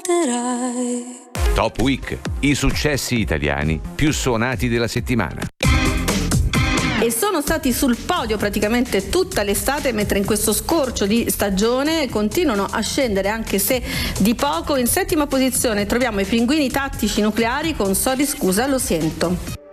aspetterai. Top Week, i successi italiani più suonati della settimana. E sono stati sul podio praticamente tutta l'estate, mentre in questo scorcio di stagione continuano a scendere, anche se di poco. In settima posizione troviamo i Pinguini Tattici Nucleari con Sorry Scusa Lo Siento.